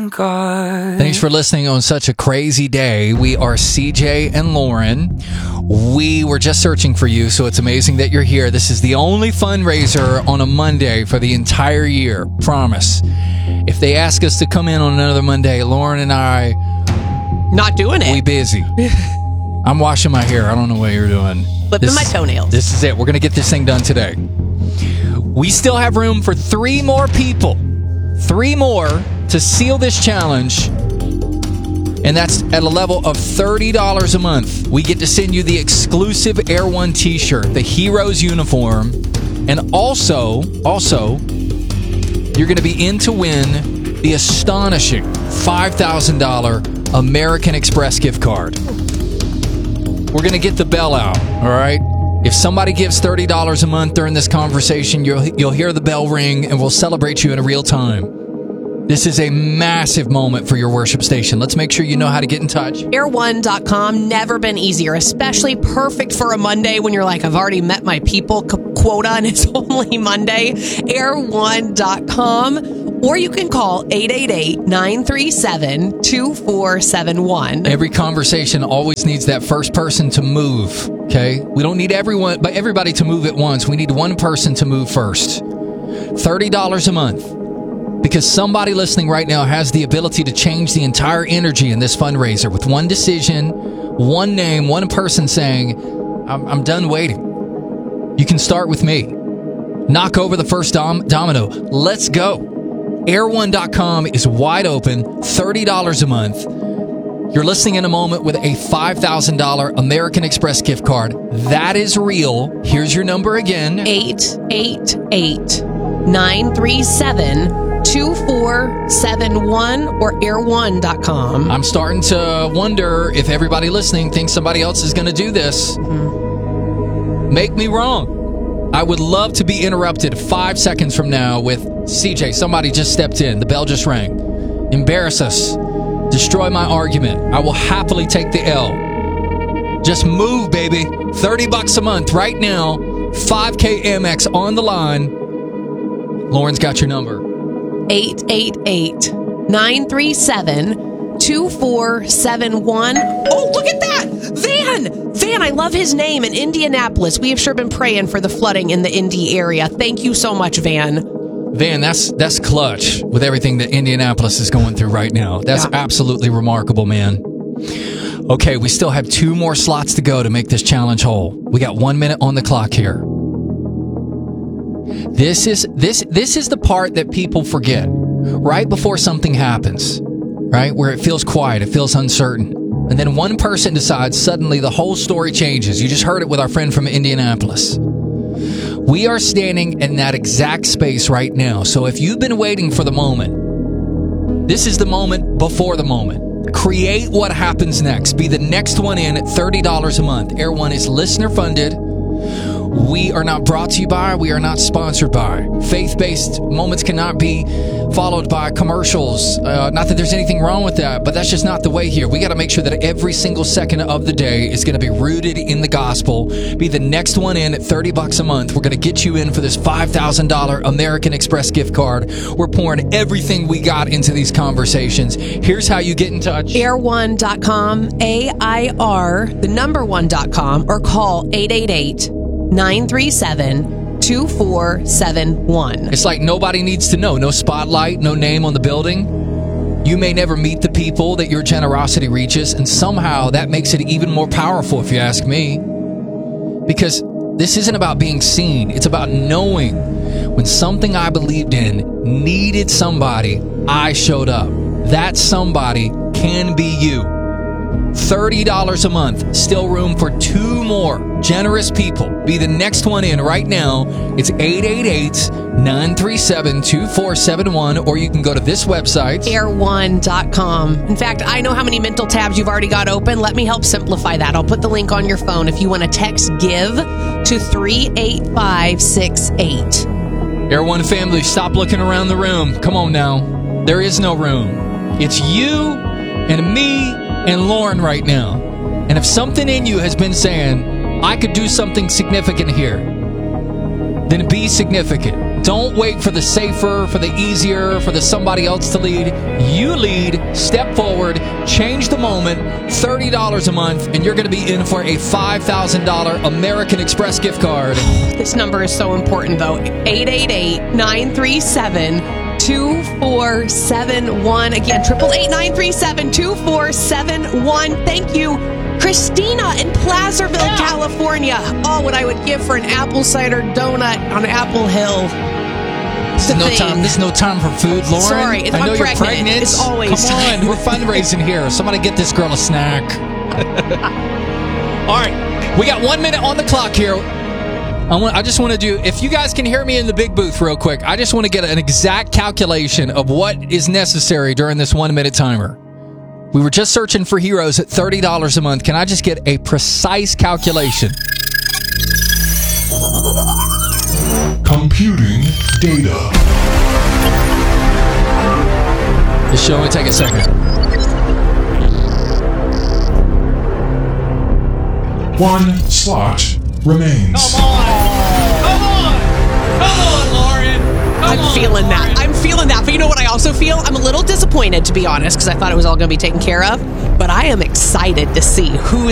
thank God. Thanks for listening on such a crazy day. We are CJ and Lauren. We were just searching for you, so it's amazing that you're here. This is the only fundraiser on a Monday for the entire year. Promise. If they ask us to come in on another Monday, Lauren and I... Not doing it. We busy. I'm washing my hair. I don't know what you're doing. Flipping my toenails. This is it. We're going to get this thing done today. We still have room for 3 more people. 3 more to seal this challenge. And that's at a level of $30 a month. We get to send you the exclusive Air One t-shirt, the Heroes uniform. And also, you're going to be in to win the astonishing $5,000 American Express gift card. We're going to get the bell out, all right? If somebody gives $30 a month during this conversation, you'll hear the bell ring, and we'll celebrate you in real time. This is a massive moment for your worship station. Let's make sure you know how to get in touch. Air1.com, never been easier, especially perfect for a Monday when you're like, I've already met my people quota and it's only Monday. Air1.com, or you can call 888-937-2471. Every conversation always needs that first person to move, okay? We don't need everybody to move at once. We need one person to move first. $30 a month. Because somebody listening right now has the ability to change the entire energy in this fundraiser with one decision, one name, one person saying, I'm done waiting. You can start with me. Knock over the first domino. Let's go. Air1.com is wide open, $30 a month. You're listening in a moment with a $5,000 American Express gift card. That is real. Here's your number again. 888-937-2471 or air1.com. I'm starting to wonder if everybody listening thinks somebody else is going to do this. Make me wrong. I would love to be interrupted 5 seconds from now with, CJ, somebody just stepped in. The bell just rang. Embarrass us. Destroy my argument. I will happily take the L. Just move, baby. $30 a month right now. 5K Amex on the line. Lauren's got your number. 888-937-2471. Oh, look at that! Van, I love his name in Indianapolis. We have sure been praying for the flooding in the Indy area. Thank you so much, Van. Van, that's clutch with everything that Indianapolis is going through right now. That's absolutely remarkable, man. Okay, we still have 2 more slots to go to make this challenge whole. We got 1 minute on the clock here. This is the part that people forget. Right before something happens, right? Where it feels quiet, it feels uncertain. And then one person decides suddenly the whole story changes. You just heard it with our friend from Indianapolis. We are standing in that exact space right now. So if you've been waiting for the moment, this is the moment before the moment. Create what happens next. Be the next one in at $30 a month. Air One is listener funded. We are not brought to you by, we are not sponsored by. Faith-based moments cannot be followed by commercials. Not that there's anything wrong with that, but that's just not the way here. We got to make sure that every single second of the day is going to be rooted in the gospel. Be the next one in at $30 a month. We're going to get you in for this $5,000 American Express gift card. We're pouring everything we got into these conversations. Here's how you get in touch. Air1.com, AIR, the number 1.com, or call 888-937-2471. It's like nobody needs to know. No spotlight, no name on the building. You may never meet the people that your generosity reaches, and somehow that makes it even more powerful, if you ask me. Because this isn't about being seen. It's about knowing when something I believed in needed somebody, I showed up. That somebody can be you. $30 a month. Still room for 2 more generous people. Be the next one in right now. It's 888-937-2471, or you can go to this website, air1.com. In fact, I know how many mental tabs you've already got open. Let me help simplify that. I'll put the link on your phone if you want to text GIVE to 38568. Air One family, stop looking around the room. Come on now. There is no room. It's you and me and Lauren right now. And if something in you has been saying, I could do something significant here, then be significant. Don't wait for the safer, for the easier, for the somebody else to lead. You lead, step forward, change the moment, $30 a month, and you're going to be in for a $5,000 American Express gift card. This number is so important, though. 888-937-2471. Again, 888-937-2471. Thank you, Christina in Placerville, California. Oh, what I would give for an apple cider donut on Apple Hill. This is no time for food, Lauren. Sorry, I know you're pregnant. It's always Come on, we're fundraising here. Somebody get this girl a snack. All right, we got 1 minute on the clock here. I just want to do, if you guys can hear me in the big booth real quick, I just want to get an exact calculation of what is necessary during this 1 minute timer. We were just searching for heroes at $30 a month. Can I just get a precise calculation? Computing data. This should only take a second. One slot remains. Come on, Lauren. I'm feeling that. But you know what I also feel? I'm a little disappointed, to be honest, because I thought it was all going to be taken care of. But I am excited to see who